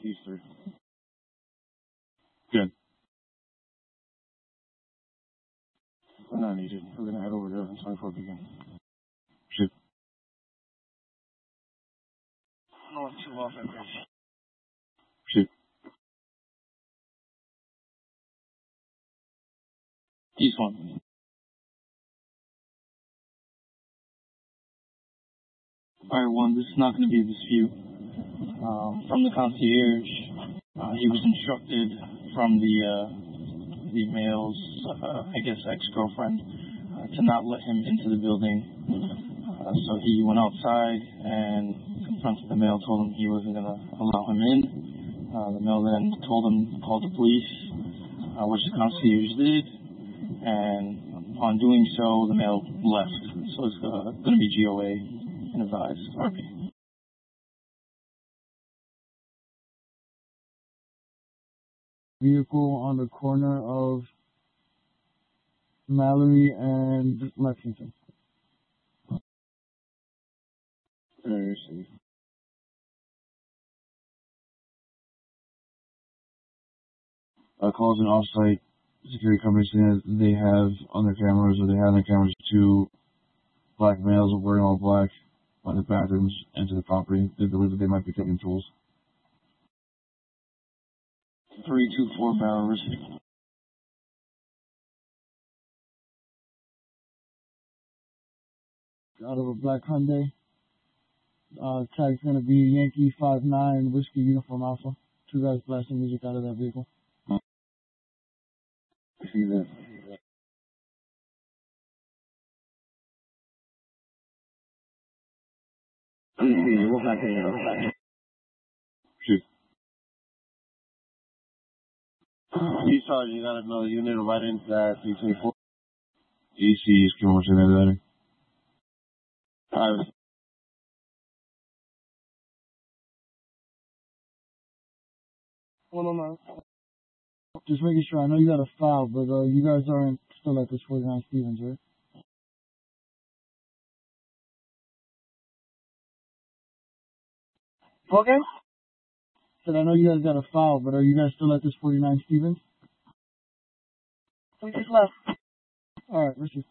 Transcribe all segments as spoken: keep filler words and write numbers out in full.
These three. Good. We're not needed. We're going to head over to twenty-four Beacon. Shoot. No, it's too off that bridge. Shoot. East one. Fire one, this is not going to be a dispute. Um, from the concierge, uh, he was instructed from the uh, the male's, uh, I guess, ex-girlfriend uh, to not let him into the building. Uh, so he went outside and confronted the male, told him he wasn't going to allow him in. Uh, the male then told him to call the police, uh, which the concierge did. And upon doing so, the male left. So it's uh, going to be G O A and advised R P. Vehicle on the corner of Mallory and Lexington. I see. Uh, calls an off-site security company saying that they have on their cameras, or they have on their cameras, two black males wearing all black on the bathrooms into the property. They believe that they might be taking tools. three two four Barrow Risk. Out of a black Hyundai. Uh, tag's gonna be Yankee five nine Whiskey Uniform Alpha. Two guys blasting music out of that vehicle. I see that. I see you. We'll back in. Shoot. He's charged. You got another unit right into that three twenty-four. E C is coming what's in there. Iris. One on my. Just making sure. I know you got a file, but uh, you guys aren't still at this forty-nine Stevens, right? Okay. Said I know you guys got a file, but are you guys still at this forty-nine Stevens? We just left. All right, Richard.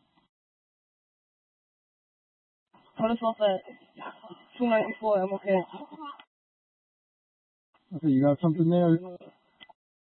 Put us off at two ninety-four. I'm okay. Okay, you got something there?